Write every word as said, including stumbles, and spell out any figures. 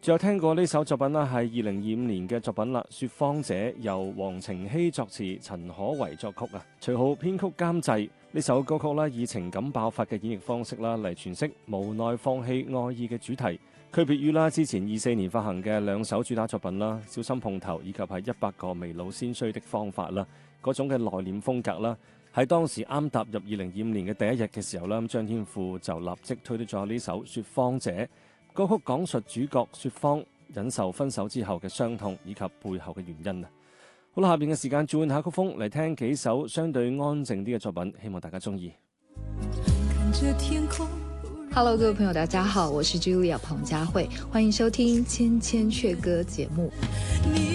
仲有聽過呢首作品啦，係二零二五年嘅作品啦，《說謊者》由黃晴晞作詞，陳可為作曲啊，徐浩編曲監製。呢首歌曲啦，以情感爆發嘅演繹方式啦嚟詮釋無奈放棄愛意嘅主題，區別於啦之前二四年發行嘅兩首主打作品啦，《小心碰頭》以及係一百個未老先衰的方法啦，嗰種嘅內斂風格啦。喺當時啱踏入二零二五年嘅第一日嘅時候啦，張天賦就立即推出咗呢首《說謊者》。歌曲講述主角說謊忍受分手之後嘅傷痛以及背後嘅原因啊。好啦，下邊嘅時間轉下曲風嚟聽幾首相對安靜啲嘅作品，希望大家中意。 Hello， 各位朋友，大家好，我是 Julia 彭佳慧，歡迎收聽《千千闕歌》節目。